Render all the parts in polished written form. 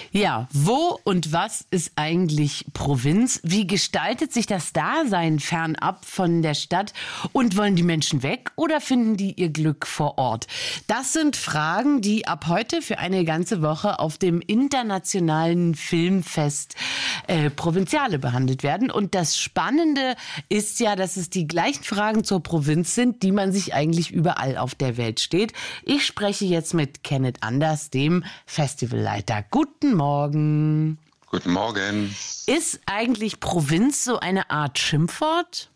Ja, wo und was ist eigentlich Provinz? Wie gestaltet sich das Dasein fernab von der Stadt? Und wollen die Menschen weg oder finden die ihr Glück vor Ort? Das sind Fragen, die ab heute für eine ganze Woche auf dem internationalen Filmfest Provinziale behandelt werden. Und das Spannende ist ja, dass es die gleichen Fragen zur Provinz sind, die man sich eigentlich überall auf der Welt stellt. Ich spreche jetzt mit Kenneth Anders, dem Festivalleiter. Guten Morgen. Guten Morgen. Ist eigentlich Provinz so eine Art Schimpfwort?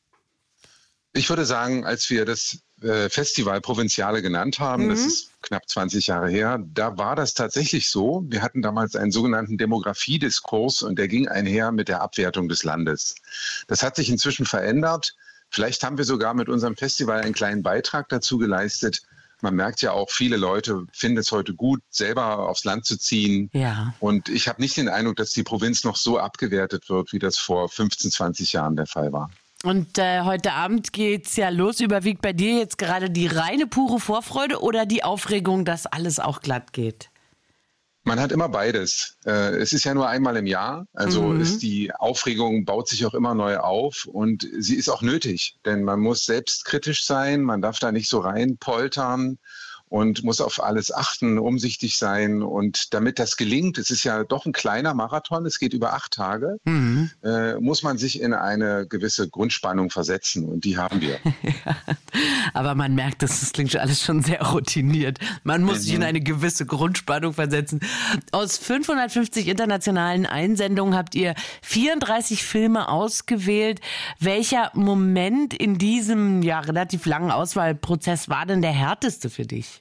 Ich würde sagen, als wir das Festival Provinziale genannt haben, das ist knapp 20 Jahre her, da war das tatsächlich so. Wir hatten damals einen sogenannten Demografiediskurs und der ging einher mit der Abwertung des Landes. Das hat sich inzwischen verändert. Vielleicht haben wir sogar mit unserem Festival einen kleinen Beitrag dazu geleistet. Man merkt ja auch, viele Leute finden es heute gut, selber aufs Land zu ziehen. Ja. Und ich habe nicht den Eindruck, dass die Provinz noch so abgewertet wird, wie das vor 15, 20 Jahren der Fall war. Und heute Abend geht's ja los. Überwiegt bei dir jetzt gerade die reine, pure Vorfreude oder die Aufregung, dass alles auch glatt geht? Man hat immer beides. Es ist ja nur einmal im Jahr. Also ist die Aufregung baut sich auch immer neu auf und sie ist auch nötig. Denn man muss selbstkritisch sein, man darf da nicht so reinpoltern und muss auf alles achten, umsichtig sein. Und damit das gelingt, es ist ja doch ein kleiner Marathon, es geht über 8 Tage, muss man sich in eine gewisse Grundspannung versetzen. Und die haben wir. Aber man merkt, das klingt alles schon sehr routiniert. Man muss sich in eine gewisse Grundspannung versetzen. Aus 550 internationalen Einsendungen habt ihr 34 Filme ausgewählt. Welcher Moment in diesem relativ langen Auswahlprozess war denn der härteste für dich?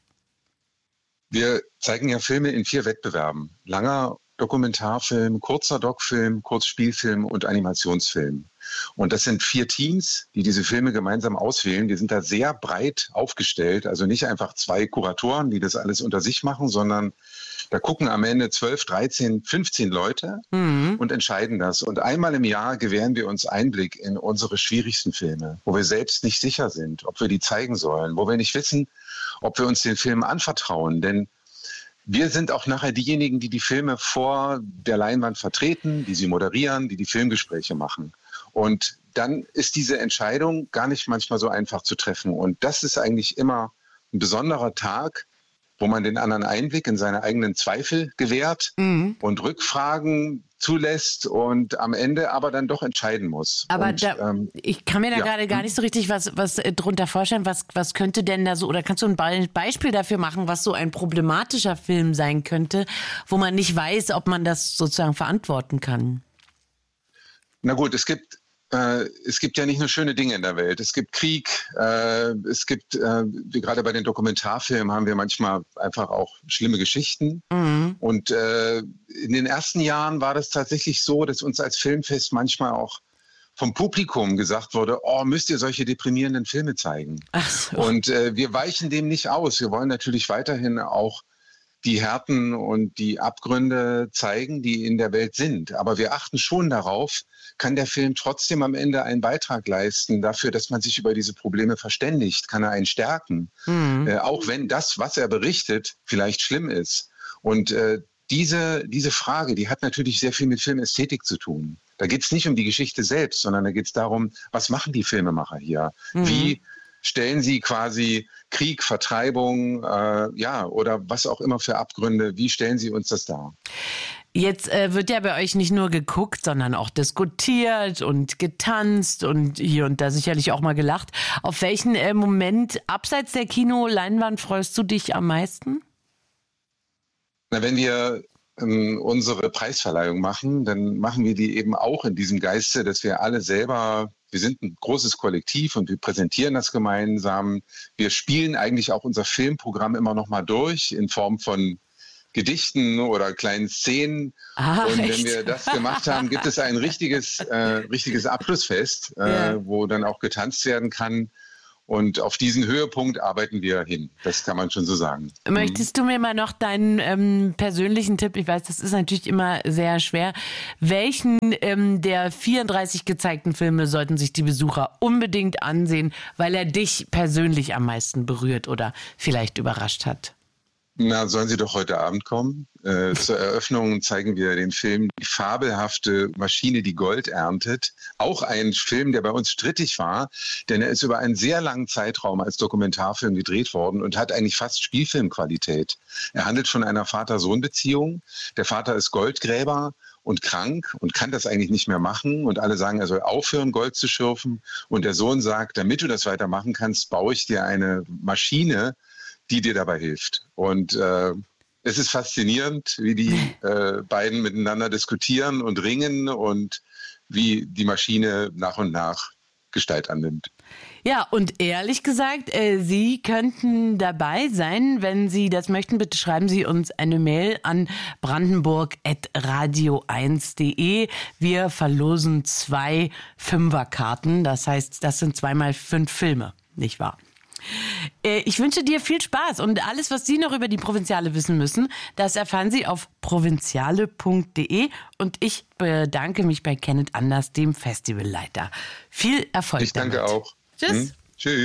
Wir zeigen ja Filme in 4 Wettbewerben. Langer Dokumentarfilm, kurzer Doc-Film, Kurzspielfilm und Animationsfilm. Und das sind 4 Teams, die diese Filme gemeinsam auswählen. Wir sind da sehr breit aufgestellt. Also nicht einfach 2 Kuratoren, die das alles unter sich machen, sondern da gucken am Ende 12, 13, 15 Leute und entscheiden das. Und einmal im Jahr gewähren wir uns Einblick in unsere schwierigsten Filme, wo wir selbst nicht sicher sind, ob wir die zeigen sollen, wo wir nicht wissen, ob wir uns den Film anvertrauen. Denn wir sind auch nachher diejenigen, die die Filme vor der Leinwand vertreten, die sie moderieren, die Filmgespräche machen. Und dann ist diese Entscheidung gar nicht manchmal so einfach zu treffen. Und das ist eigentlich immer ein besonderer Tag, wo man den anderen Einblick in seine eigenen Zweifel gewährt und Rückfragen zulässt und am Ende aber dann doch entscheiden muss. Aber und, ich kann mir da gerade gar nicht so richtig was drunter vorstellen. Was könnte denn da so, oder kannst du ein Beispiel dafür machen, was so ein problematischer Film sein könnte, wo man nicht weiß, ob man das sozusagen verantworten kann? Na gut, es gibt ja nicht nur schöne Dinge in der Welt. Es gibt Krieg, es gibt, wie gerade bei den Dokumentarfilmen haben wir manchmal einfach auch schlimme Geschichten. Und in den ersten Jahren war das tatsächlich so, dass uns als Filmfest manchmal auch vom Publikum gesagt wurde, oh, müsst ihr solche deprimierenden Filme zeigen? Ach so. Und wir weichen dem nicht aus. Wir wollen natürlich weiterhin auch die Härten und die Abgründe zeigen, die in der Welt sind. Aber wir achten schon darauf, kann der Film trotzdem am Ende einen Beitrag leisten dafür, dass man sich über diese Probleme verständigt? Kann er einen stärken? Auch wenn das, was er berichtet, vielleicht schlimm ist. Und diese Frage, die hat natürlich sehr viel mit Filmästhetik zu tun. Da geht es nicht um die Geschichte selbst, sondern da geht es darum, was machen die Filmemacher hier? Wie stellen sie quasi Krieg, Vertreibung, oder was auch immer für Abgründe, wie stellen sie uns das dar? Jetzt wird ja bei euch nicht nur geguckt, sondern auch diskutiert und getanzt und hier und da sicherlich auch mal gelacht. Auf welchen Moment abseits der Kinoleinwand freust du dich am meisten? Na, wenn wir unsere Preisverleihung machen, dann machen wir die eben auch in diesem Geiste, dass wir alle selber, wir sind ein großes Kollektiv und wir präsentieren das gemeinsam. Wir spielen eigentlich auch unser Filmprogramm immer noch mal durch in Form von Gedichten oder kleinen Szenen. Und echt? wenn wir das gemacht haben, gibt es ein richtiges Abschlussfest, wo dann auch getanzt werden kann. Und auf diesen Höhepunkt arbeiten wir hin. Das kann man schon so sagen. Möchtest du mir mal noch deinen persönlichen Tipp, ich weiß, das ist natürlich immer sehr schwer, welchen der 34 gezeigten Filme sollten sich die Besucher unbedingt ansehen, weil er dich persönlich am meisten berührt oder vielleicht überrascht hat? Na, sollen Sie doch heute Abend kommen. Zur Eröffnung zeigen wir den Film Die fabelhafte Maschine, die Gold erntet. Auch ein Film, der bei uns strittig war, denn er ist über einen sehr langen Zeitraum als Dokumentarfilm gedreht worden und hat eigentlich fast Spielfilmqualität. Er handelt von einer Vater-Sohn-Beziehung. Der Vater ist Goldgräber und krank und kann das eigentlich nicht mehr machen. Und alle sagen, er soll aufhören, Gold zu schürfen. Und der Sohn sagt, damit du das weitermachen kannst, baue ich dir eine Maschine, die dir dabei hilft. Und es ist faszinierend, wie die beiden miteinander diskutieren und ringen und wie die Maschine nach und nach Gestalt annimmt. Ja, und ehrlich gesagt, Sie könnten dabei sein, wenn Sie das möchten. Bitte schreiben Sie uns eine Mail an brandenburg@radio1.de. Wir verlosen 2 Fünferkarten. Das heißt, das sind 2 mal 5 Filme, nicht wahr? Ich wünsche dir viel Spaß und alles, was Sie noch über die Provinziale wissen müssen, das erfahren Sie auf provinziale.de und ich bedanke mich bei Kenneth Anders, dem Festivalleiter. Viel Erfolg Ich danke damit. auch. Tschüss. Tschüss.